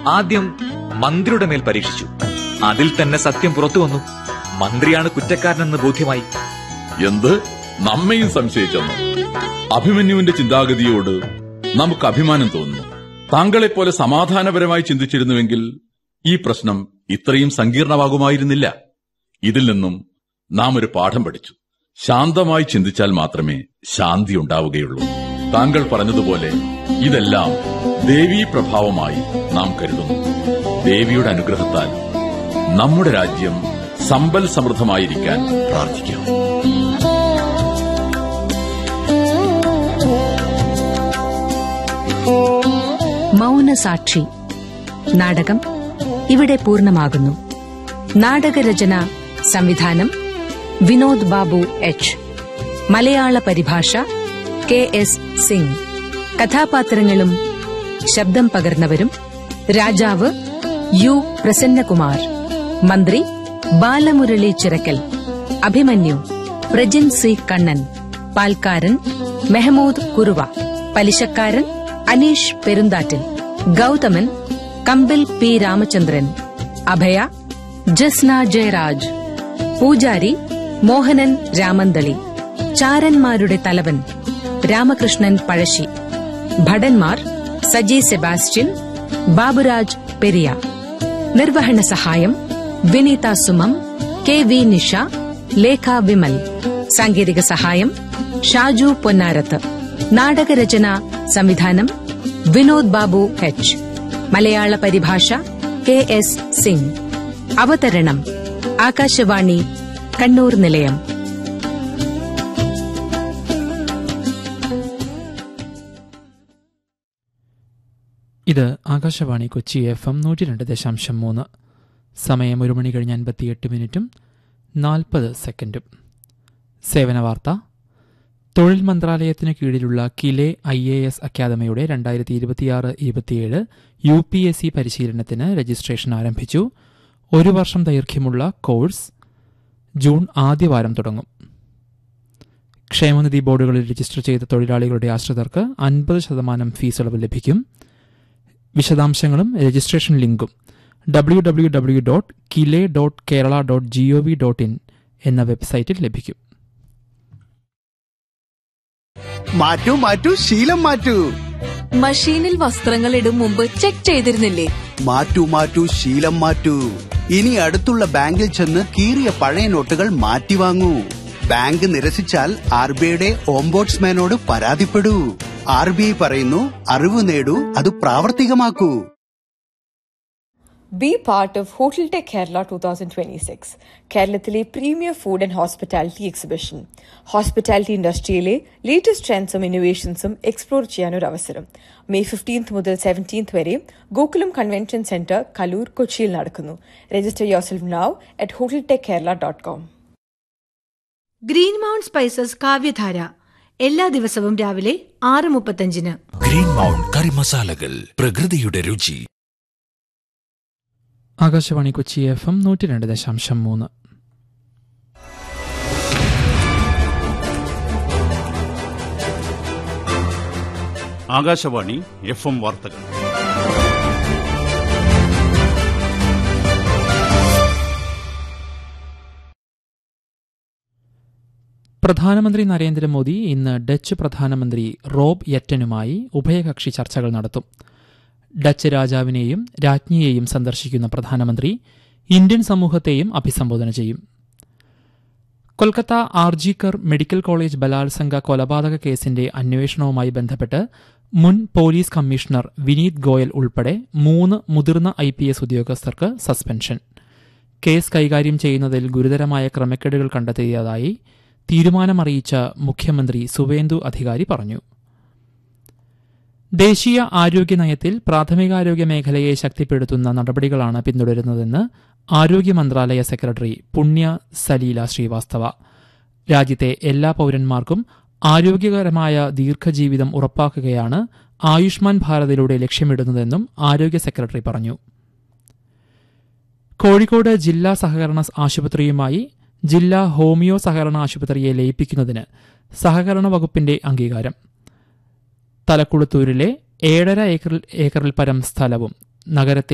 ആദ്യം മന്ത്രിയുടെ മേൽ പരീക്ഷിച്ചു. അതിൽ തന്നെ സത്യം പുറത്തു വന്നു. മന്ത്രിയാണ് കുറ്റക്കാരനെന്ന് ബോധ്യമായി. എന്ത്? നമ്മയും സംശയിച്ചെന്നു? അഭിമന്യുവിന്റെ ചിന്താഗതിയോട് നമുക്ക് അഭിമാനം തോന്നുന്നു. താങ്കളെപ്പോലെ സമാധാനപരമായി ചിന്തിച്ചിരുന്നുവെങ്കിൽ ഈ പ്രശ്നം ഇത്രയും സങ്കീർണമാകുമായിരുന്നില്ല. ഇതിൽ നിന്നും നാം ഒരു പാഠം പഠിച്ചു. ശാന്തമായി ചിന്തിച്ചാൽ മാത്രമേ ശാന്തി ഉണ്ടാവുകയുള്ളൂ. താങ്കൾ പറഞ്ഞതുപോലെ ഇതെല്ലാം ദേവീ പ്രഭാവമായി നാം കരുതുന്നു. ദേവിയുടെ അനുഗ്രഹത്താൽ നമ്മുടെ രാജ്യം സമ്പൽ സമൃദ്ധമായിരിക്കാൻ പ്രാർത്ഥിക്കാം. മൗനസാക്ഷി നാടകം ഇവിടെ പൂർണ്ണമാകുന്നു. നാടകരചന സംവിധാനം വിനോദ് ബാബു എച്ച്. മലയാള പരിഭാഷ KS സിംഗ്. കഥാപാത്രങ്ങളും ശബ്ദം പകർന്നവരും: രാജാവ് U പ്രസന്നകുമാർ, മന്ത്രി ബാലമുരളി ചിറക്കൽ, അഭിമന്യു പ്രജിൻ C കണ്ണൻ, പാൽക്കാരൻ മെഹമൂദ് കുറുവ, പലിശക്കാരൻ അനീഷ് പെരുന്താറ്റിൽ, ഗൌതമൻ കമ്പിൽ P രാമചന്ദ്രൻ, അഭയ ജസ്ന ജയരാജ്, പൂജാരി മോഹനൻ രാമന്തളി, ചാരന്മാരുടെ തലവൻ രാമകൃഷ്ണൻ പഴശ്ശി, ഭടന്മാർ സജി സെബാസ്റ്റ്യൻ, ബാബുരാജ് പെരിയ. നിർവഹണ സഹായം വിനീത സുമം, KV നിഷ, ലേഖ വിമൽ. സാങ്കേതിക സഹായം ഷാജു പൊന്നാരത്ത്. നാടകരചന സംവിധാനം വിനോദ് ബാബു എച്ച്. മലയാള പരിഭാഷ KS സിംഗ്. അവതരണം ആകാശവാണി കണ്ണൂർ നിലയം. ഇത് ആകാശവാണി കൊച്ചി FM 102.3. സമയം 1 മണി കഴിഞ്ഞ് 58 മിനിറ്റും 40 സെക്കൻഡും. സേവന വാർത്ത. തൊഴിൽ മന്ത്രാലയത്തിന് കീഴിലുള്ള കിലെ IAS അക്കാദമിയുടെ 2026-27 UPSC പരിശീലനത്തിന് രജിസ്ട്രേഷൻ ആരംഭിച്ചു. 1 വർഷം ദൈർഘ്യമുള്ള കോഴ്സ് ജൂൺ ആദ്യവാരം തുടങ്ങും. ക്ഷേമനിധി ബോർഡുകളിൽ രജിസ്റ്റർ ചെയ്ത തൊഴിലാളികളുടെ ആശ്രിതർക്ക് 50% ഫീസ് ഇളവ് ലഭിക്കും. വിശദാംശങ്ങളും രജിസ്ട്രേഷൻ ലിങ്കും www.kile.kerala.gov.in എന്ന വെബ്സൈറ്റിൽ ലഭിക്കും. മാറ്റൂ മാറ്റൂ ശീലം മാറ്റൂ. മഷീനിൽ വസ്ത്രങ്ങൾ ഇടും മുമ്പ് ചെക്ക് ചെയ്തിരുന്നില്ലേ? മാറ്റൂ മാറ്റൂ ശീലം മാറ്റൂ. ഇനി അടുത്തുള്ള ബാങ്കിൽ ചെന്ന് കീറിയ പഴയ നോട്ടുകൾ മാറ്റി വാങ്ങൂ. ബാങ്ക് നിരസിച്ചാൽ RBIയുടെ ഓംബോഡ്സ്മാനോട് പരാതിപ്പെടൂ. RBI പറയുന്നു, അറിവ് നേടൂ, അത് പ്രാവർത്തികമാക്കൂ. Be part of Hotel Tech Kerala 2026, കേരളത്തിലെ premier food and hospitality exhibition. Hospitality ഇൻഡസ്ട്രിയിലെ latest ട്രെൻഡ്സും ഇന്നോവേഷൻസും explore ചെയ്യാനൊരു അവസരം. May 15 മുതൽ 17 വരെ ഗോകുലം കൺവെൻഷൻ സെന്റർ, കലൂർ, കൊച്ചിയിൽ നടക്കുന്നു. Register yourself now at hoteltechkerala.com. Green mount spices കാവ്യധാര എല്ലാ ദിവസവും രാവിലെ 6:35. ഗ്രീൻ മൗണ്ട് കറി മസാലകൾ, പ്രകൃതിയുടെ രുചി. ആകാശവാണി കൊച്ചി FM 102.3. ആകാശവാണി FM വാർത്തകൾ. പ്രധാനമന്ത്രി നരേന്ദ്രമോദി ഇന്ന് ഡച്ച് പ്രധാനമന്ത്രി റോബ് യെറ്റനുമായി ഉഭയകക്ഷി ചർച്ചകൾ നടത്തും. ഡച്ച് രാജാവിനെയും രാജ്ഞിയെയും സന്ദർശിക്കുന്ന പ്രധാനമന്ത്രി ഇന്ത്യൻ സമൂഹത്തെയും അഭിസംബോധന ചെയ്യും. കൊൽക്കത്ത ആർജിക്കർ മെഡിക്കൽ കോളേജ് ബലാത്സംഗ കൊലപാതക കേസിന്റെ അന്വേഷണവുമായി ബന്ധപ്പെട്ട് മുൻ പോലീസ് കമ്മീഷണർ വിനീത് ഗോയൽ ഉൾപ്പെടെ 3 മുതിർന്ന IPS ഉദ്യോഗസ്ഥർക്ക് സസ്പെൻഷൻ. കേസ് കൈകാര്യം ചെയ്യുന്നതിൽ ഗുരുതരമായ ക്രമക്കേടുകൾ കണ്ടെത്തിയതായി തീരുമാനമറിയിച്ച മുഖ്യമന്ത്രി സുവേന്ദു അധികാരി പറഞ്ഞു. ദേശീയ ആരോഗ്യ നയത്തിൽ പ്രാഥമികാരോഗ്യ മേഖലയെ ശക്തിപ്പെടുത്തുന്ന നടപടികളാണ് പിന്തുടരുന്നതെന്ന് ആരോഗ്യ മന്ത്രാലയ സെക്രട്ടറി പുണ്യ സലീല ശ്രീവാസ്തവ. രാജ്യത്തെ എല്ലാ പൌരന്മാർക്കും ആരോഗ്യകരമായ ദീർഘജീവിതം ഉറപ്പാക്കുകയാണ് ആയുഷ്മാൻ ഭാരതിലൂടെ ലക്ഷ്യമിടുന്നതെന്നും ആരോഗ്യ സെക്രട്ടറി പറഞ്ഞു. കോഴിക്കോട് ജില്ലാ സഹകരണ ആശുപത്രിയുമായി ജില്ലാ ഹോമിയോ സഹകരണ ആശുപത്രിയെ ലയിപ്പിക്കുന്നതിന് സഹകരണ വകുപ്പിന്റെ അംഗീകാരം. തലക്കുളത്തൂരിലെ 7.5 ഏക്കറിൽ പരം സ്ഥലവും നഗരത്തെ